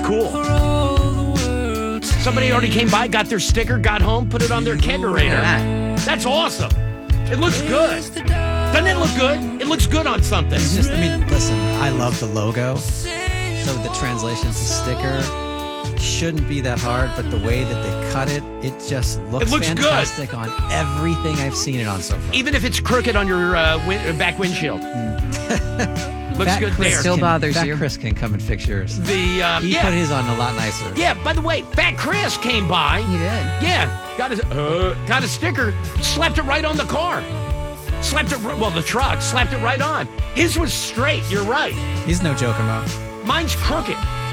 cool. Somebody already came by, got their sticker, got home, put it on their kegerator. That's awesome. It looks good. Doesn't it look good? It looks good on something. It's just, listen, I love the logo. So the translation to sticker shouldn't be that hard, but the way that they cut it, it just looks fantastic on everything I've seen it on so far. Even if it's crooked on your back windshield. Looks good there. Still bothers you. Chris can come and fix yours. He put his on a lot nicer. Yeah, by the way, Fat Chris came by. He did. Yeah, got a sticker, slapped it right on the car. The truck, slapped it right on. His was straight, you're right. He's no joke about. Mine's crooked.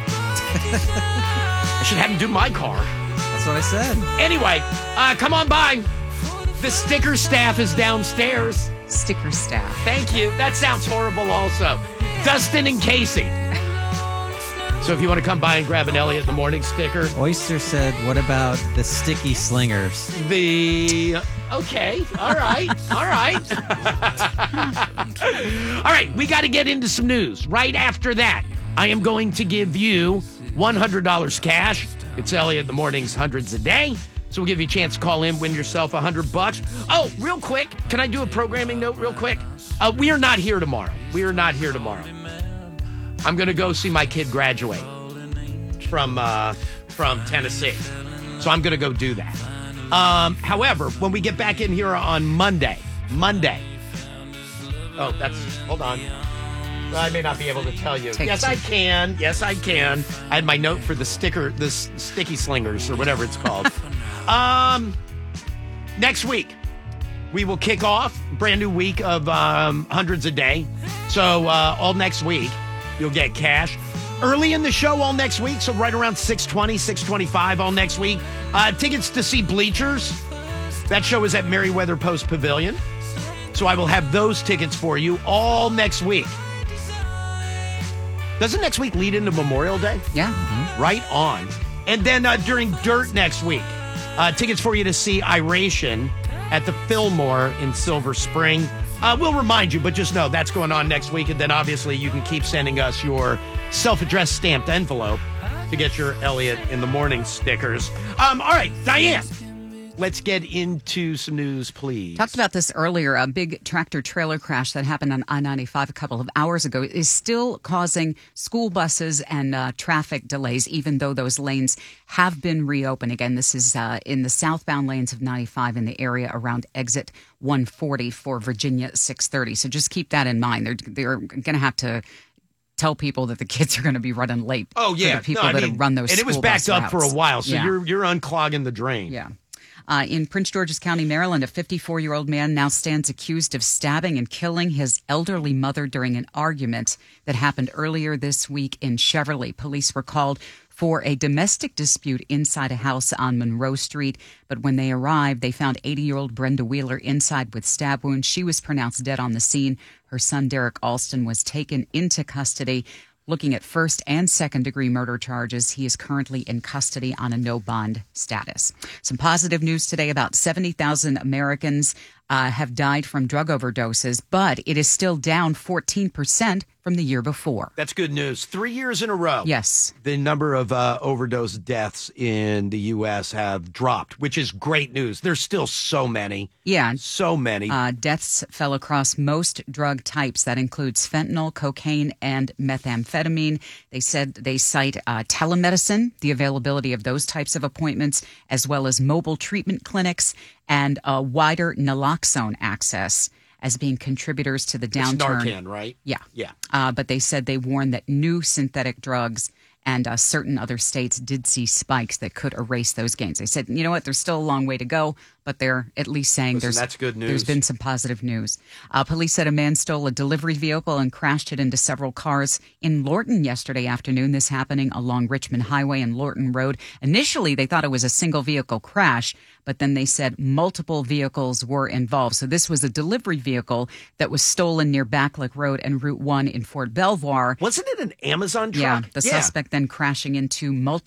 I should have him do my car. That's what I said. Anyway, come on by. The sticker staff is downstairs. Sticker staff. Thank you. That sounds horrible also. Dustin and Casey. So if you want to come by and grab an Elliot in the Morning sticker. Oyster said, what about the sticky slingers? Okay. All right. All right. We got to get into some news. Right after that, I am going to give you $100 cash. It's Elliot in the Morning's Hundreds a Day. So we'll give you a chance to call in, win yourself $100. Oh, real quick. Can I do a programming note real quick? We are not here tomorrow. I'm going to go see my kid graduate from Tennessee. So I'm going to go do that. However, when we get back in here on Monday. Oh, hold on. I may not be able to tell you. Yes, I can. I had my note for the sticky slingers or whatever it's called. Next week, we will kick off a brand new week of Hundreds a Day. So all next week, you'll get cash. Early in the show all next week, so right around 6:20, 6:25 all next week. Tickets to see Bleachers. That show is at Merriweather Post Pavilion. So I will have those tickets for you all next week. Doesn't next week lead into Memorial Day? Yeah. Mm-hmm. Right on. And then during Dirt next week, tickets for you to see Iration at the Fillmore in Silver Spring. We'll remind you, but just know that's going on next week. And then obviously you can keep sending us your self-addressed stamped envelope to get your Elliot in the Morning stickers. All right, Diane. Let's get into some news, please. Talked about this earlier. A big tractor-trailer crash that happened on I-95 a couple of hours ago is still causing school buses and traffic delays, even though those lanes have been reopened. Again, this is in the southbound lanes of 95 in the area around exit 140 for Virginia 630. So just keep that in mind. They're going to have to tell people that the kids are going to be running late. Oh, yeah. For the people that run those school bus routes. And it was backed up for a while, so you're unclogging the drain. Yeah. In Prince George's County, Maryland, a 54-year-old man now stands accused of stabbing and killing his elderly mother during an argument that happened earlier this week in Cheverly. Police were called for a domestic dispute inside a house on Monroe Street. But when they arrived, they found 80-year-old Brenda Wheeler inside with stab wounds. She was pronounced dead on the scene. Her son, Derek Alston, was taken into custody. Looking at first and second degree murder charges, he is currently in custody on a no bond status. Some positive news today. About 70,000 Americans have died from drug overdoses, but it is still down 14% from the year before. That's good news. 3 years in a row. Yes. The number of overdose deaths in the U.S. have dropped, which is great news. There's still so many. Yeah. So many. Deaths fell across most drug types. That includes fentanyl, cocaine, and methamphetamine. They said they cite telemedicine, the availability of those types of appointments, as well as mobile treatment clinics and wider naloxone access as being contributors to the downturn. It's Narcan, right? Yeah. Yeah. But they said they warned that new synthetic drugs and certain other states did see spikes that could erase those gains. They said, you know what, there's still a long way to go, but they're at least saying that's good news. There's been some positive news. Police said a man stole a delivery vehicle and crashed it into several cars in Lorton yesterday afternoon. This happening along Richmond Highway and Lorton Road. Initially, they thought it was a single vehicle crash, but then they said multiple vehicles were involved. So this was a delivery vehicle that was stolen near Backlick Road and Route 1 in Fort Belvoir. Wasn't it an Amazon truck? Yeah, the suspect then crashing into multiple